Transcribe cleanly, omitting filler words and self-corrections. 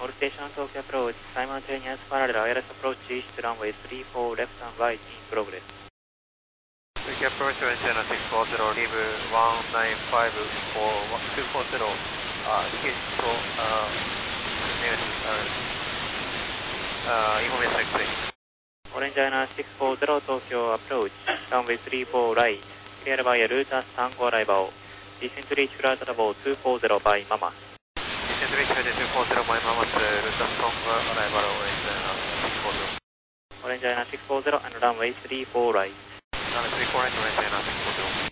All station Tokyo approach, simultaneous parallel ILS approach east runway 34 left and right in progress. Tokyo approach China 640, leave 195 for 240, skid to information exchange. Orange China 640 Tokyo approach, runway 34 right, clear by a route as Tango arrival. Descent reach flight level 240 by Mama. Descent reach 240 by Mama, route as Tango arrival, Orange China 640. Orange China 640 and runway 34 right. Runway 34 right, Orange China 640.